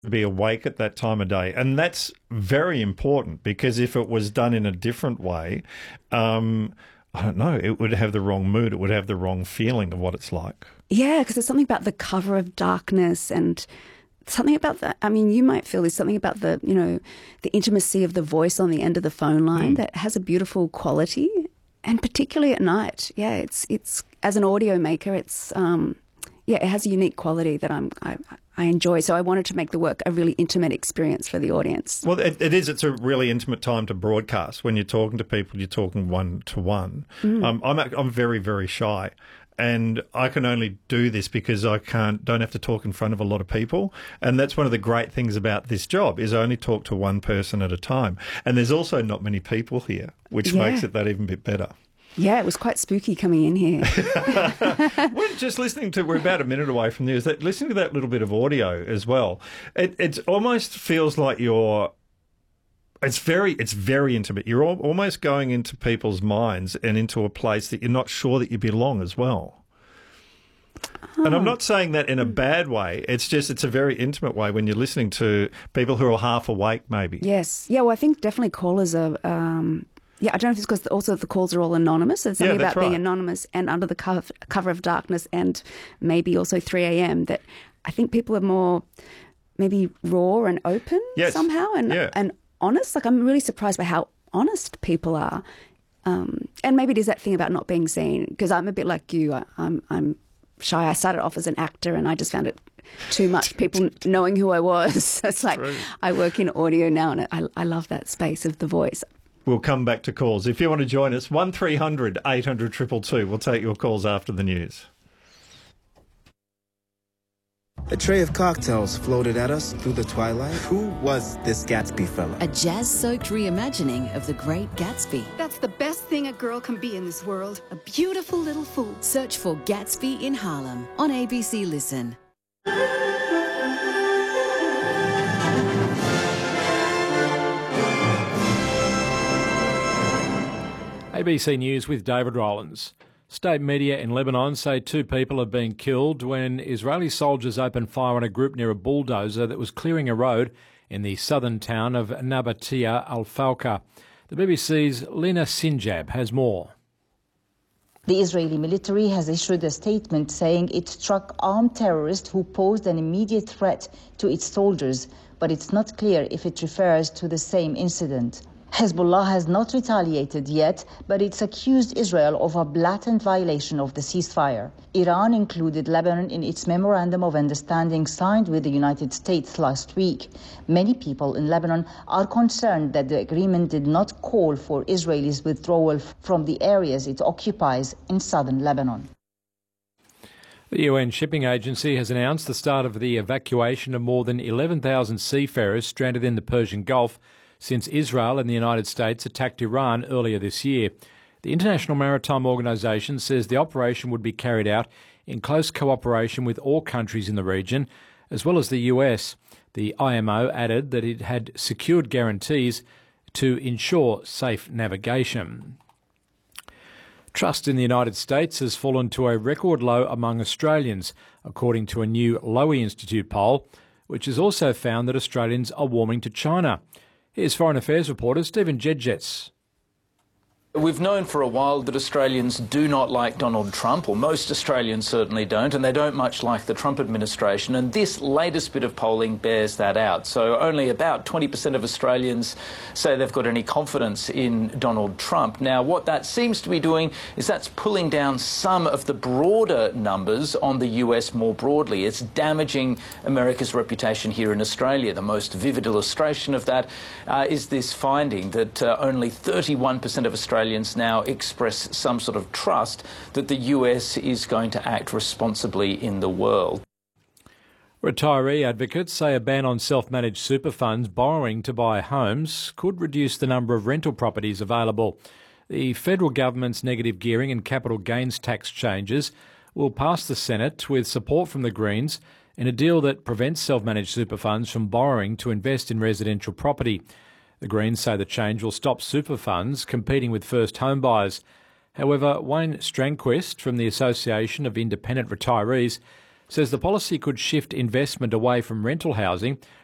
be awake at that time of day. And that's very important, because if it was done in a different way, I don't know, it would have the wrong mood. It would have the wrong feeling of what it's like. Yeah, because there's something about the cover of darkness and something about that. I mean, you might feel there's something about the, the intimacy of the voice on the end of the phone line that has a beautiful quality, and particularly at night. Yeah, it's as an audio maker, it's it has a unique quality that I enjoy. So I wanted to make the work a really intimate experience for the audience. Well, it is. It's a really intimate time to broadcast. When you're talking to people, you're talking one-to-one. I'm very, very shy. And I can only do this because I don't have to talk in front of a lot of people. And that's one of the great things about this job, is I only talk to one person at a time. And there's also not many people here, which makes it that even bit better. Yeah, it was quite spooky coming in here. We're just we're about a minute away from there. Is that listening to that little bit of audio as well? It almost feels like it's very intimate. You're almost going into people's minds and into a place that you're not sure that you belong as well. Oh. And I'm not saying that in a bad way. It's a very intimate way when you're listening to people who are half awake, maybe. Yes. Yeah, well, I think definitely callers are... I don't know if it's because also the calls are all anonymous. There's something about being anonymous and under the cover of darkness, and maybe also 3 a.m. that I think people are more maybe raw and open somehow and honest. Like, I'm really surprised by how honest people are. And maybe it is that thing about not being seen, because I'm a bit like you. I'm shy. I started off as an actor and I just found it too much, people knowing who I was. It's like I work in audio now, and I love that space of the voice. We'll come back to calls. If you want to join us, 1300 800 222. We'll take your calls after the news. A tray of cocktails floated at us through the twilight. Who was this Gatsby fella? A jazz-soaked reimagining of The Great Gatsby. That's the best thing a girl can be in this world. A beautiful little fool. Search for Gatsby in Harlem on ABC Listen. ABC News with David Rowlands. State media in Lebanon say 2 people have been killed when Israeli soldiers opened fire on a group near a bulldozer that was clearing a road in the southern town of Nabatia al-Fawqa. The BBC's Lina Sinjab has more. The Israeli military has issued a statement saying it struck armed terrorists who posed an immediate threat to its soldiers, but it's not clear if it refers to the same incident. Hezbollah has not retaliated yet, but it's accused Israel of a blatant violation of the ceasefire. Iran included Lebanon in its Memorandum of Understanding signed with the United States last week. Many people in Lebanon are concerned that the agreement did not call for Israelis' withdrawal from the areas it occupies in southern Lebanon. The UN Shipping Agency has announced the start of the evacuation of more than 11,000 seafarers stranded in the Persian Gulf since Israel and the United States attacked Iran earlier this year. The International Maritime Organization says the operation would be carried out in close cooperation with all countries in the region, as well as the US. The IMO added that it had secured guarantees to ensure safe navigation. Trust in the United States has fallen to a record low among Australians, according to a new Lowy Institute poll, which has also found that Australians are warming to China. Here's Foreign Affairs reporter Stephen Jedgetz. We've known for a while that Australians do not like Donald Trump, or most Australians certainly don't, and they don't much like the Trump administration, and this latest bit of polling bears that out. So only about 20% of Australians say they've got any confidence in Donald Trump. Now, what that seems to be doing is that's pulling down some of the broader numbers on the US more broadly. It's damaging America's reputation here in Australia. The most vivid illustration of that is this finding that only 31% of Australians now express some sort of trust that the US is going to act responsibly in the world. Retiree advocates say a ban on self-managed super funds borrowing to buy homes could reduce the number of rental properties available. The federal government's negative gearing and capital gains tax changes will pass the Senate with support from the Greens in a deal that prevents self-managed super funds from borrowing to invest in residential property. The Greens say the change will stop super funds competing with first home buyers. However, Wayne Strangquist from the Association of Independent Retirees says the policy could shift investment away from rental housing